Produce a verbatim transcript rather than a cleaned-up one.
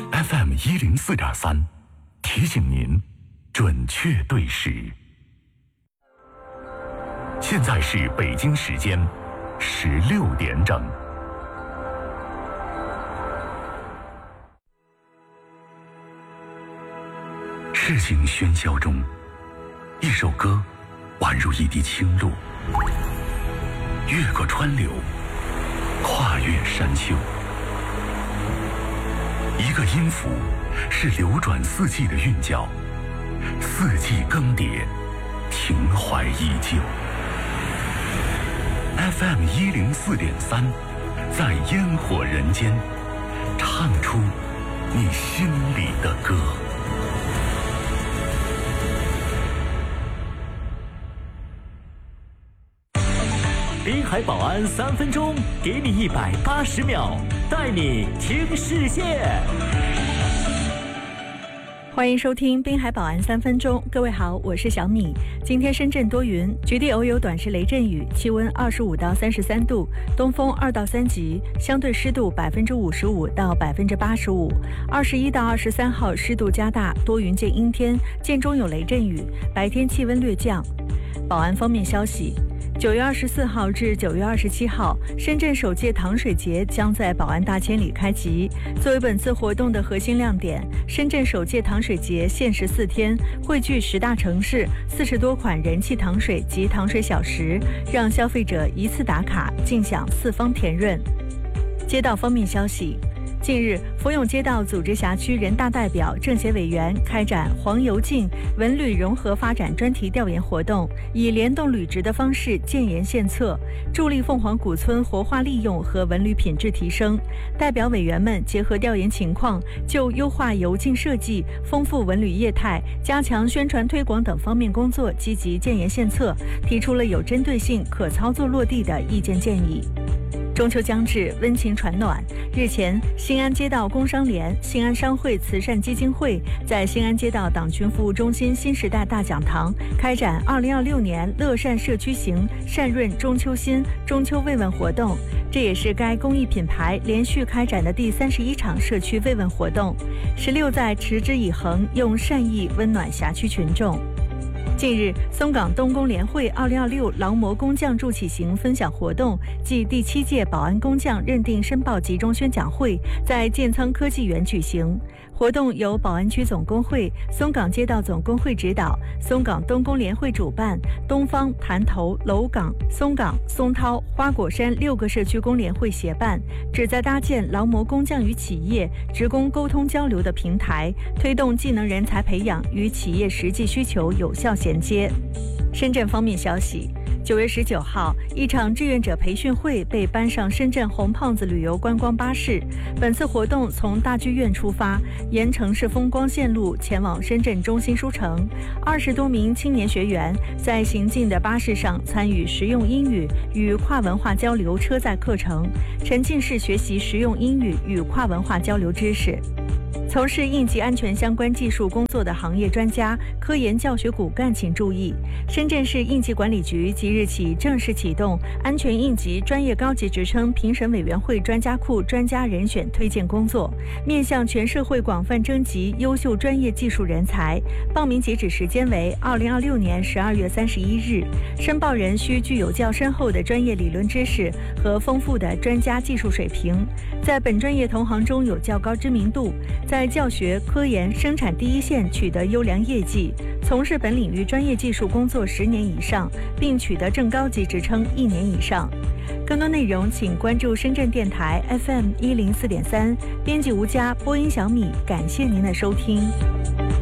F M 一零四点三，提醒您准确对时。现在是北京时间十六点整。事情喧嚣中，一首歌宛如一滴清露，越过川流，跨越山丘。一个音符是流转四季的韵脚，四季更迭，情怀依旧。F M 一零四点三，在烟火人间，唱出你心里的歌。 滨海保安三分钟，给你一百八十秒，带你听世界。 欢迎收听滨海保安三分钟，各位好，我是小米。今天深圳多云，局地偶有短时雷阵雨，气温二十五到三十三度，东风二到三级，相对湿度百分之五十五到百分之八十五。二十一到二十三号湿度加大，多云见阴天，间中有雷阵雨，白天气温略降。保安方面消息。九月二十四号至九月二十七号，深圳首届糖水节将在宝安大千里开集。作为本次活动的核心亮点，深圳首届糖水节限时四天，汇聚十大城市四十多款人气糖水及糖水小食，让消费者一次打卡，尽享四方甜润。街道方面消息。近日，佛永街道组织辖区人大代表、政协委员开展黄油净文旅融合发展专题调研活动，以联动履职的方式建言献策，助力凤凰古村活化利用和文旅品质提升。代表委员们结合调研情况，就优化油净设计、丰富文旅业态、加强宣传推广等方面工作积极建言献策，提出了有针对性、可操作落地的意见建议。中秋将至，温情传暖。日前，新安街道工商联、新安商会慈善基金会在新安街道党群服务中心新时代大讲堂开展二零二六年乐善社区行善润中秋心中秋慰问活动，这也是该公益品牌连续开展的第三十一场社区慰问活动。十六载持之以恒，用善意温暖辖区群众。近日，松岗东工联会二零二六劳模工匠助启行分享活动暨第七届保安工匠认定申报集中宣讲会在建仓科技园举行。活动由宝安区总工会、松岗街道总工会指导，松岗东工联会主办，东方、潭头、娄岗、松岗、松涛、花果山六个社区工联会协办，旨在搭建劳模工匠与企业、职工沟通交流的平台，推动技能人才培养与企业实际需求有效衔接。深圳方面消息，九月十九号，一场志愿者培训会被搬上深圳红胖子旅游观光巴士。本次活动从大剧院出发，沿城市风光线路前往深圳中心书城。二十多名青年学员在行进的巴士上参与实用英语与跨文化交流车载课程，沉浸式学习实用英语与跨文化交流知识。从事应急安全相关技术工作的行业专家、科研教学骨干请注意，深圳市应急管理局即日起正式启动安全应急专业高级职称评审委员会专家库专家人选推荐工作，面向全社会广泛征集优秀专业技术人才。报名截止时间为二零二六年十二月三十一日。申报人需具有较深厚的专业理论知识和丰富的专家技术水平，在本专业同行中有较高知名度，在教学、科研、生产第一线取得优良业绩，从事本领域专业技术工作十年以上，并取得正高级职称一年以上。更多内容请关注深圳电台 F M 一零四点三，编辑吴佳，播音小米，感谢您的收听。